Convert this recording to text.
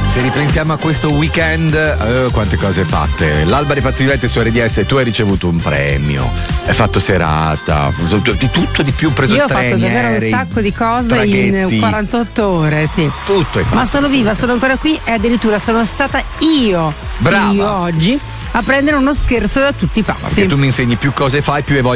Se ripensiamo a questo weekend, quante cose fatte. L'Alba dei Pazzi Viventi su RDS, tu hai ricevuto un premio, hai fatto serata, di tutto di più, preso io treni, ho fatto davvero aerei, un sacco di cose traghetti, in 48 ore, sì. tutto hai fatto. Ma sono viva, sono ancora qui e addirittura sono stata io Brava. oggi a prendere uno scherzo da tutti i pazzi. Perché tu mi insegni più cose fai, più hai voglia